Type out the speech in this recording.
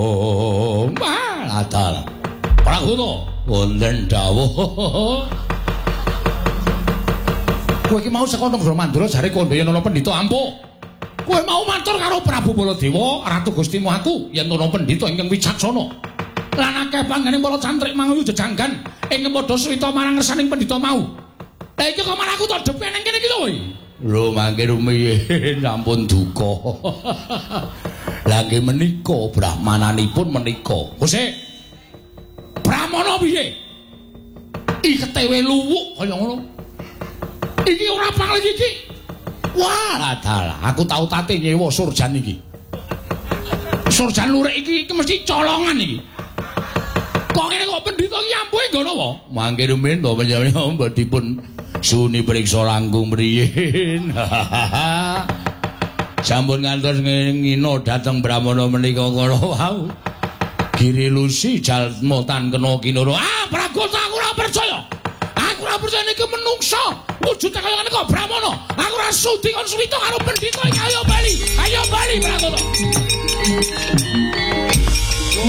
Oh, maladal. Pragono wonten dawuh. Kowe iki mau saka Negara Mandura jare Kandaya ana pendhita ampuh. Kowe mau matur karo Prabu Baladewa, Ratu Gustimu aku, yen ana pendhita ingkang wicaksana. Lan akeh panganing para cantrik manguyu jejanggan ing padha swita marang ngersaning pendhita mau. Lah iki kok malah aku tok depe nang kene iki lho. Lho mangke rumiyin ampun duka. Lah nggih menika brahmananipun menika. Gusik. Pramana piye? Iketewe luwuk kaya ngono. Iki ora pangling iki. Wah, dalah, aku tau tate nyewa surjan iki. Surjan lurik iki mesti colongan iki. Kok ngene kok pendhita iki ampuhe ngono wae? Mangke rumiyin to panjenengan dipun suni priksa langkung mriyin. Sampun ngantos ngino dhateng Brahmana menika kala wau. Giri lusi jalmotan kena kinoro. Ah, Pragota aku ora percaya. Aku ora percaya niki menungsa. Wujude kaya ngene kok Brahmana. Aku ora sudi kon suwita karo pendhita iki. Ayo bali Pragota.